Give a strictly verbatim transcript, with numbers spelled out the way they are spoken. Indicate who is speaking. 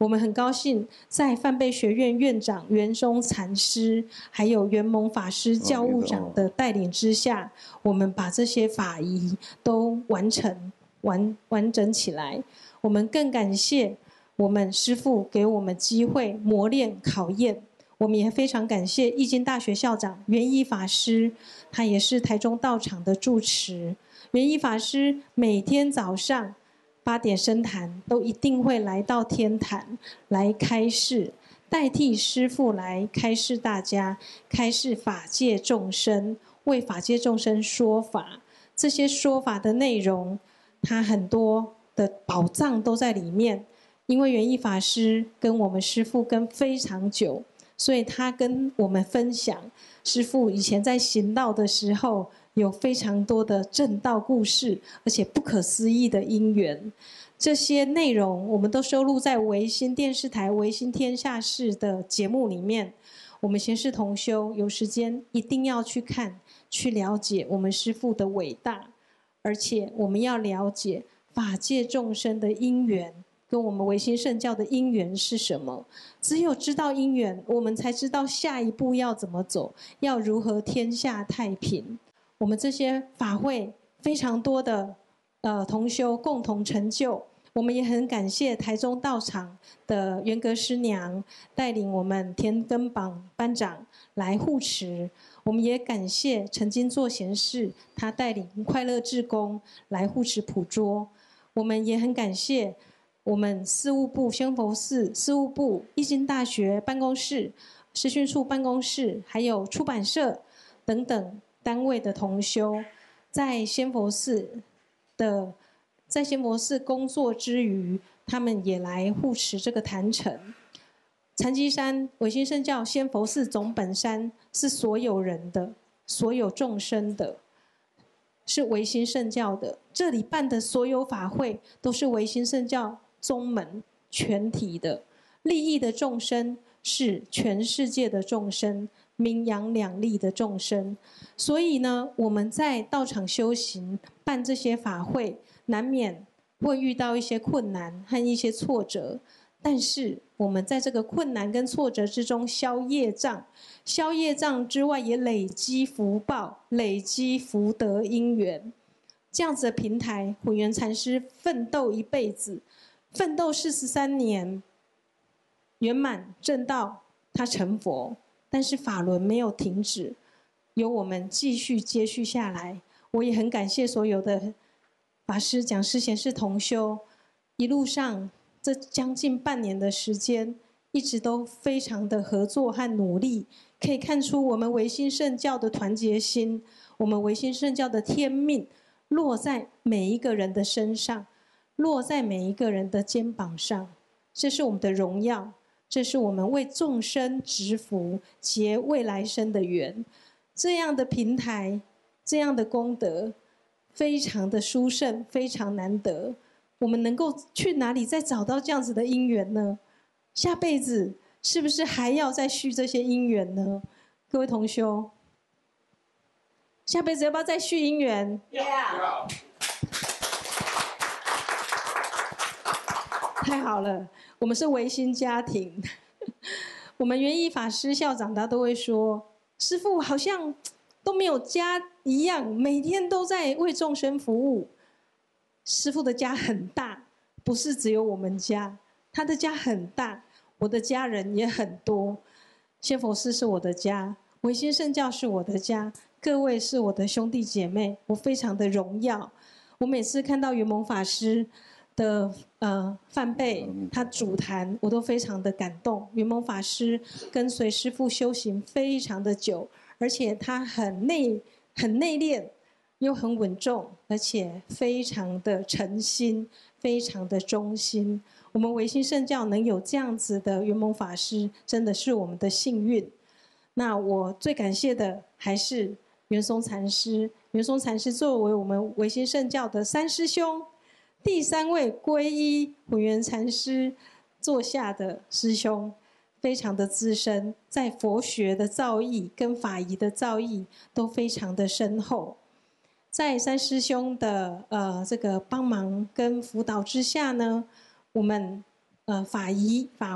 Speaker 1: 我们很高兴在梵贝学院院长圆松禅师还有圆蒙法师教务长的带领之下，我们把这些法仪都完成完完整起来。我们更感谢我们师父给我们机会磨练考验。我们也非常感谢义经大学校长圆一法师，他也是台中道场的住持。圆一法师每天早上八点升坛，都一定会来到天坛来开示，代替师父来开示大家，开示法界众生，为法界众生说法。这些说法的内容，他很多的宝藏都在里面。因为圆一法师跟我们师父跟非常久，所以他跟我们分享师父以前在行道的时候有非常多的正道故事，而且不可思议的因缘。这些内容我们都收录在维新电视台维新天下事的节目里面。我们贤士同修有时间一定要去看，去了解我们师父的伟大，而且我们要了解法界众生的因缘跟我们维新圣教的因缘是什么？只有知道因缘，我们才知道下一步要怎么走，要如何天下太平。我们这些法会非常多的呃同修共同成就，我们也很感谢台中道场的元格师娘带领我们田根榜班长来护持，我们也感谢曾经做贤士，他带领快乐志工来护持普桌。我们也很感谢我们事务部仙佛寺事务部、义经大学办公室、师训处办公室，还有出版社等等单位的同修，在仙佛寺的在仙佛寺工作之余，他们也来护持这个坛城。禅机山维新圣教仙佛寺总本山是所有人的，所有众生的，是维新圣教的。这里办的所有法会都是维新圣教宗门全体的，利益的众生是全世界的众生，名扬两利的众生。所以呢，我们在道场修行办这些法会，难免会遇到一些困难和一些挫折，但是我们在这个困难跟挫折之中消业障，消业障之外也累积福报，累积福德因缘。这样子的平台，混元禅师奋斗一辈子，奋斗四十三年，圆满正道，他成佛，但是法轮没有停止，由我们继续接续下来。我也很感谢所有的法师、讲师、贤士同修，一路上这将近半年的时间，一直都非常的合作和努力，可以看出我们维新圣教的团结心，我们维新圣教的天命落在每一个人的身上，落在每一个人的肩膀上。这是我们的荣耀，这是我们为众生植福、结未来生的缘。这样的平台，这样的功德，非常的殊胜，非常难得。我们能够去哪里再找到这样子的因缘呢？下辈子是不是还要再续这些因缘呢？各位同修，下辈子要不要再续因缘？要。太好了，我们是维新家庭。我们圆一法师校长他都会说，师父好像都没有家一样，每天都在为众生服务。师父的家很大，不是只有我们家，他的家很大，我的家人也很多。仙佛寺是我的家，维新圣教是我的家，各位是我的兄弟姐妹，我非常的荣耀。我每次看到圆蒙法师的呃梵呗，他主坛，我都非常的感动。圆蒙法师跟随师父修行非常的久，而且他很内很内敛，又很稳重，而且非常的诚心，非常的忠心。我们维新圣教能有这样子的圆蒙法师，真的是我们的幸运。那我最感谢的还是圆松禅师。圆松禅师作为我们维新圣教的三师兄，第三位皈依混元禅师座下的师兄，非常的资深，在佛学的造诣跟法仪的造诣都非常的深厚。在三师兄的呃这个帮忙跟辅导之下呢，我们呃法仪法